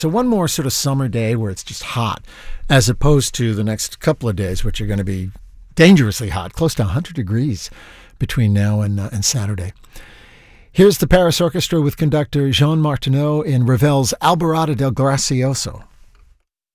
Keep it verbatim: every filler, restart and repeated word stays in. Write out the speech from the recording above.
So one more sort of summer day where it's just hot, as opposed to the next couple of days, which are going to be dangerously hot, close to one hundred degrees between now and, uh, and Saturday. Here's the Paris Orchestra with conductor Jean Martineau in Ravel's Alborada del Gracioso.